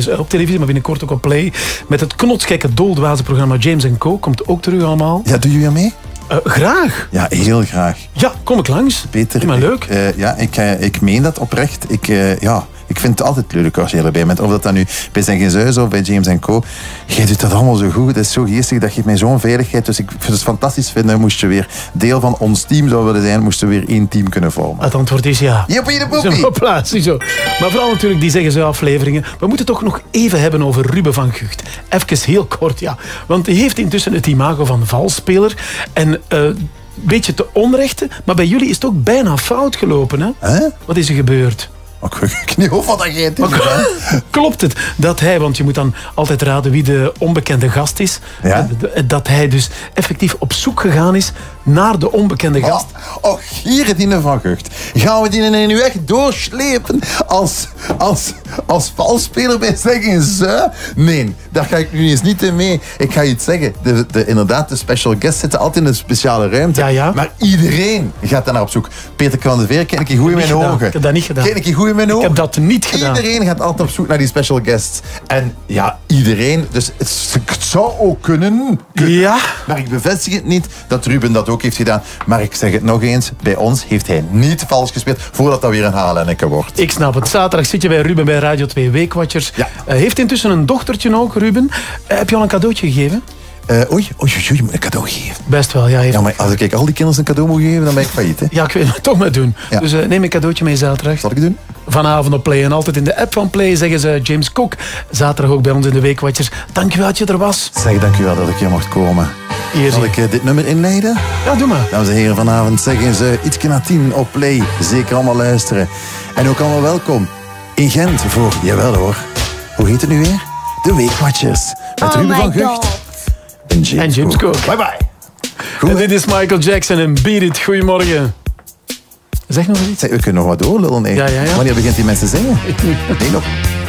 zeggen ze op televisie, maar binnenkort ook op Play. Met het knotsgekke doldwaze programma James & Co. Komt ook terug allemaal. Ja, doe je weer mee? Graag. Ja, heel graag. Ja, kom ik langs. Peter, maar leuk. Ik meen dat oprecht. Ik vind het altijd leuk als je erbij bent. Of dat dan nu bij Zijn Geen Zuis of bij James & Co. Jij doet dat allemaal zo goed. Dat is zo geestig. Dat geeft mij zo'n veiligheid. Dus ik vind het fantastisch vinden. Moest je weer deel van ons team zou willen zijn, moesten we weer één team kunnen vormen. Het antwoord is ja. Jippie de poepie. Hopla, ziezo. Maar vooral natuurlijk die Zeggen Ze afleveringen. We moeten toch nog even hebben over Ruben van Gucht. Even heel kort, ja. Want hij heeft intussen het imago van valsspeler. En beetje te onrechte, maar bij jullie is het ook bijna fout gelopen, hè? Wat is er gebeurd? Ik niet hoop wat jij Klopt het dat hij, want je moet dan altijd raden wie de onbekende gast is, dat hij dus effectief op zoek gegaan is naar de onbekende gast? Hier die Van Gucht. Gaan we die nu echt doorslepen als valsspeler bij Zeggen Ze? Nee, daar ga ik nu eens niet in mee. Ik ga je iets zeggen. Inderdaad, de special guests zitten altijd in een speciale ruimte. Ja. Maar iedereen gaat daar naar op zoek. Peter Van de Veer, ken ik je goed in mijn ogen. Ik heb dat niet gedaan. Ken ik je goed in mijn ogen? Ik heb dat niet gedaan. Iedereen gaat altijd op zoek naar die special guests. En ja, iedereen. Dus het zou ook kunnen. Ja. Maar ik bevestig het niet dat Ruben dat ook heeft gedaan. Maar ik zeg het nog eens. Bij ons heeft hij niet vals gespeeld voordat dat weer een HLN'ke wordt. Ik snap het. Zaterdag zit je bij Ruben bij Radio 2 Weekwatchers. Ja. Heeft intussen een dochtertje ook, Ruben. Heb je al een cadeautje gegeven? Oei, je moet een cadeau geven. Best wel, ja. Ja, maar als ik al die kinderen een cadeau moet geven, dan ben ik failliet, hè? Ja, ik weet het toch maar doen. Ja. Dus neem een cadeautje mee zaterdag. Zal ik doen? Vanavond op Play en altijd in de app van Play zeggen ze James Cook. Zaterdag ook bij ons in de Weekwatchers. Dankjewel dat je er was. Zeg, dankjewel dat ik hier mocht komen. Zal ik dit nummer inleiden? Ja, doe maar. Dames en heren, vanavond Zeggen Ze ietsje na 10 op Play. Zeker allemaal luisteren. En ook allemaal welkom in Gent voor, jawel hoor, hoe heet het nu weer? De Weekwatchers. Met Ruben van Gucht. En James Cook. Bye bye. Goed, en dit is Michael Jackson en Beat It. Goedemorgen. Zeg nog eens iets. We kunnen nog wat doorlullen. Ja. Wanneer begint die mensen te zingen? Nee, nog.